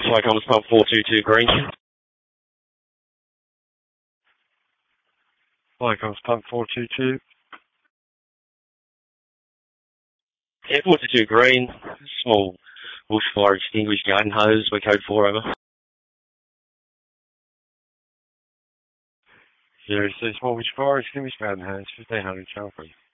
Flight Compass Pump 422 green. Flight Compass Pump 422. Yeah, 422 green. Small bushfire extinguished garden hose. We're code 4 over. Yeah, so small bushfire extinguished garden hose, 1500 channel 3.